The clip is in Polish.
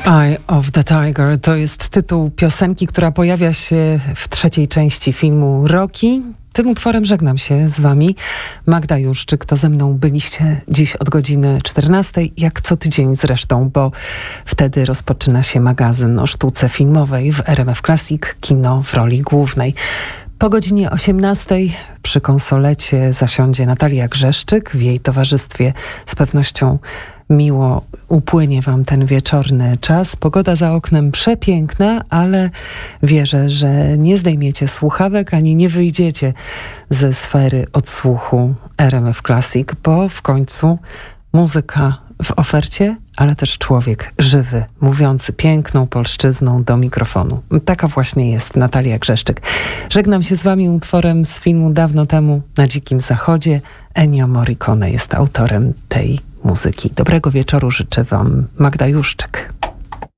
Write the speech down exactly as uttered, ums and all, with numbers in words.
Eye of the Tiger to jest tytuł piosenki, która pojawia się w trzeciej części filmu Rocky. Tym utworem żegnam się z wami. Magda Juszczyk, to ze mną byliście dziś od godziny czternastej, jak co tydzień zresztą, bo wtedy rozpoczyna się magazyn o sztuce filmowej w R M F Classic, kino w roli głównej. Po godzinie osiemnastej przy konsolecie zasiądzie Natalia Grzeszczyk. W jej towarzystwie z pewnością miło upłynie wam ten wieczorny czas. Pogoda za oknem przepiękna, ale wierzę, że nie zdejmiecie słuchawek, ani nie wyjdziecie ze sfery odsłuchu R M F Classic, bo w końcu muzyka w ofercie, ale też człowiek żywy, mówiący piękną polszczyzną do mikrofonu. Taka właśnie jest Natalia Grzeszczyk. Żegnam się z wami utworem z filmu Dawno temu na Dzikim Zachodzie. Ennio Morricone jest autorem tej muzyki. Dobrego wieczoru życzę wam Magda Juszczyk.